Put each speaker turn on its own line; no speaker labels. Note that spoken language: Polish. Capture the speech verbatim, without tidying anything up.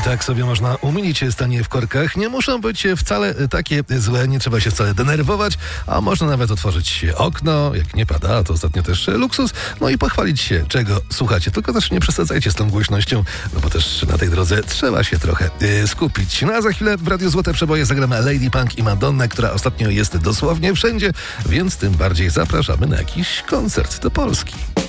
tak sobie można umilić stanie w korkach. Nie muszą być wcale takie złe, nie trzeba się wcale denerwować, a można nawet otworzyć okno, jak nie pada, a to ostatnio też luksus, no i pochwalić się, czego słuchacie. Tylko też nie przesadzajcie z tą głośnością, no bo też na tej drodze trzeba się trochę y, skupić. No a za chwilę w Radiu Złote Przeboje zagramy Lady Punk i Madonna, która ostatnio jest dosłownie wszędzie, więc tym bardziej zapraszamy na jakiś koncert do Polski.